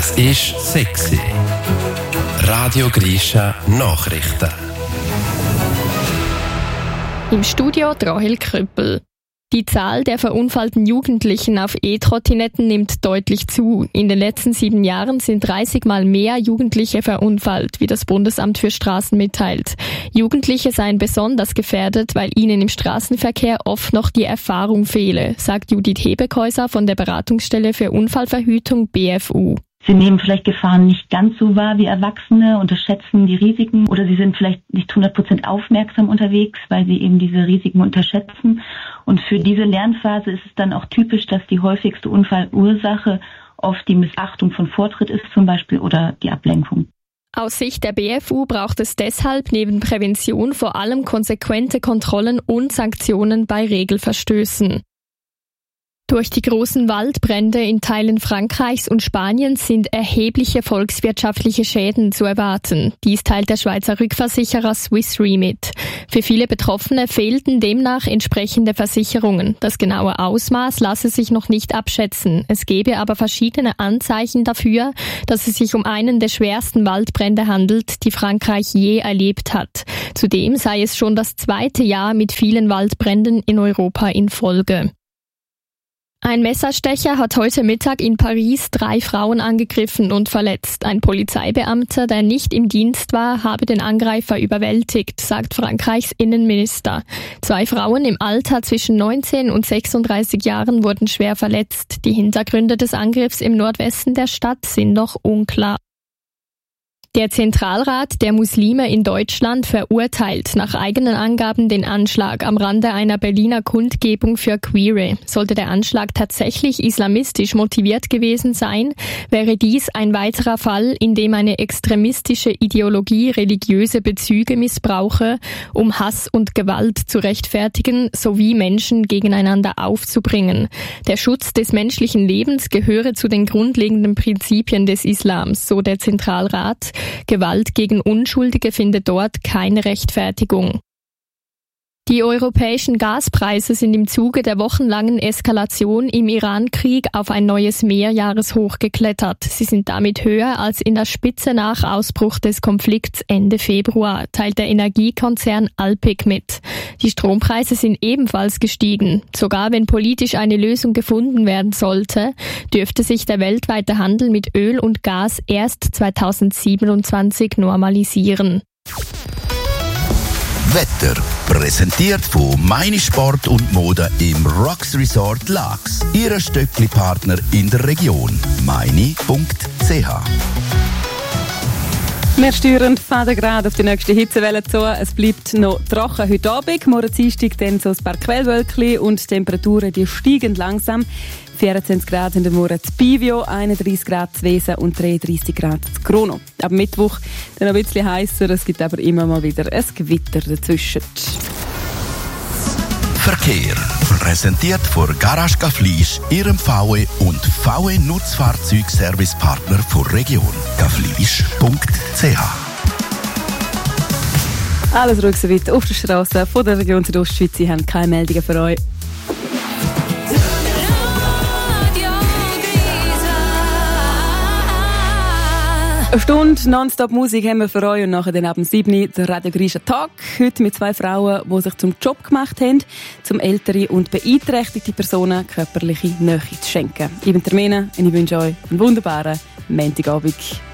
Es ist sexy. Radio Grisha Nachrichten. Im Studio Rahel Krüppel. Die Zahl der verunfallten Jugendlichen auf E-Trottinetten nimmt deutlich zu. In den letzten 7 Jahren sind 30 Mal mehr Jugendliche verunfallt, wie das Bundesamt für Straßen mitteilt. Jugendliche seien besonders gefährdet, weil ihnen im Straßenverkehr oft noch die Erfahrung fehle, sagt Judith Hebekäuser von der Beratungsstelle für Unfallverhütung BFU. Sie nehmen vielleicht Gefahren nicht ganz so wahr wie Erwachsene, unterschätzen die Risiken oder sie sind vielleicht nicht 100% aufmerksam unterwegs, weil sie eben diese Risiken unterschätzen. Und für diese Lernphase ist es dann auch typisch, dass die häufigste Unfallursache oft die Missachtung von Vortritt ist zum Beispiel oder die Ablenkung. Aus Sicht der BFU braucht es deshalb neben Prävention vor allem konsequente Kontrollen und Sanktionen bei Regelverstößen. Durch die großen Waldbrände in Teilen Frankreichs und Spaniens sind erhebliche volkswirtschaftliche Schäden zu erwarten. Dies teilt der Schweizer Rückversicherer Swiss Re mit. Für viele Betroffene fehlten demnach entsprechende Versicherungen. Das genaue Ausmaß lasse sich noch nicht abschätzen. Es gebe aber verschiedene Anzeichen dafür, dass es sich um einen der schwersten Waldbrände handelt, die Frankreich je erlebt hat. Zudem sei es schon das 2. Jahr mit vielen Waldbränden in Europa in Folge. Ein Messerstecher hat heute Mittag in Paris 3 Frauen angegriffen und verletzt. Ein Polizeibeamter, der nicht im Dienst war, habe den Angreifer überwältigt, sagt Frankreichs Innenminister. 2 Frauen im Alter zwischen 19 und 36 Jahren wurden schwer verletzt. Die Hintergründe des Angriffs im Nordwesten der Stadt sind noch unklar. Der Zentralrat der Muslime in Deutschland verurteilt nach eigenen Angaben den Anschlag am Rande einer Berliner Kundgebung für Queere. Sollte der Anschlag tatsächlich islamistisch motiviert gewesen sein, wäre dies ein weiterer Fall, in dem eine extremistische Ideologie religiöse Bezüge missbrauche, um Hass und Gewalt zu rechtfertigen sowie Menschen gegeneinander aufzubringen. Der Schutz des menschlichen Lebens gehöre zu den grundlegenden Prinzipien des Islams, so der Zentralrat. Gewalt gegen Unschuldige findet dort keine Rechtfertigung. Die europäischen Gaspreise sind im Zuge der wochenlangen Eskalation im Iran-Krieg auf ein neues Mehrjahreshoch geklettert. Sie sind damit höher als in der Spitze nach Ausbruch des Konflikts Ende Februar, teilt der Energiekonzern Alpiq mit. Die Strompreise sind ebenfalls gestiegen. Sogar wenn politisch eine Lösung gefunden werden sollte, dürfte sich der weltweite Handel mit Öl und Gas erst 2027 normalisieren. Wetter präsentiert von Meine Sport und Mode im Rocks Resort Laax. Ihre Stöckli-Partner in der Region. meine.ch. Wir steuern gerade auf die nächste Hitzewelle zu. Es bleibt noch trocken heute Abend. Morgen Dienstag dann so ein paar Quellwölkchen und die Temperaturen die steigen langsam. 24 Grad in der Morgen zu Bivio, 31 Grad zu Wesen und 33 Grad zu Krono. Ab Mittwoch dann ein bisschen heißer, es gibt aber immer mal wieder ein Gewitter dazwischen. Verkehr präsentiert von Garage Gaflisch, Ihrem VW und VW Nutzfahrzeugservicepartner der Region. gaflisch.ch. Alles ruhig soweit auf der Straße von der Region Südostschweiz. Sie haben keine Meldungen für euch. Eine Stunde Nonstop-Musik haben wir für euch und nachher dann ab 7 Uhr der Radio Grisha Talk. Heute mit 2 Frauen, die sich zum Job gemacht haben, zum ältere und beeinträchtigte Personen körperliche Nähe zu schenken. Ich bin Termine und ich wünsche euch einen wunderbaren Montagabend.